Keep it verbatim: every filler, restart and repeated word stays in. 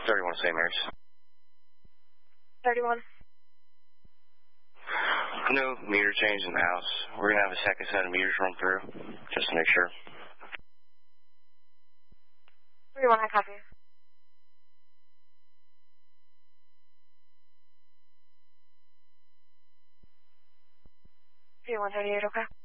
thirty-one Saint Mary's. thirty-one. No meter change in the house. We're going to have a second set of meters run through, just to make sure. thirty-one, I copy. thirty-one thirty-eight, okay.